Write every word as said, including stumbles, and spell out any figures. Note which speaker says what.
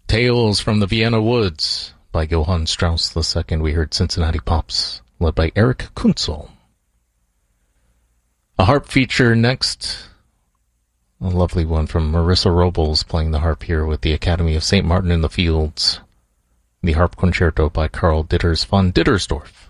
Speaker 1: Tales from the Vienna Woods by Johann Strauss the Second. We heard Cincinnati Pops, led by Eric Kunzel. A harp feature next. A lovely one from Marissa Robles playing the harp here with the Academy of Saint Martin in the Fields. The Harp Concerto by Karl Ditters von Dittersdorf.